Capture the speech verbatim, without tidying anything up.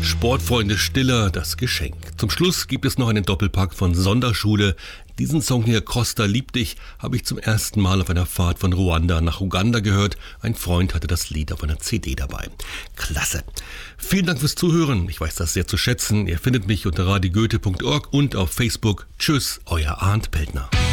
Sportfreunde Stiller, das Geschenk. Zum Schluss gibt es noch einen Doppelpack von Sonderschule. Diesen Song hier, Costa lieb dich, habe ich zum ersten Mal auf einer Fahrt von Ruanda nach Uganda gehört. Ein Freund hatte das Lied auf einer C D dabei. Klasse. Vielen Dank fürs Zuhören. Ich weiß das sehr zu schätzen. Ihr findet mich unter radio goethe punkt org und auf Facebook. Tschüss, euer Arndt Peltner.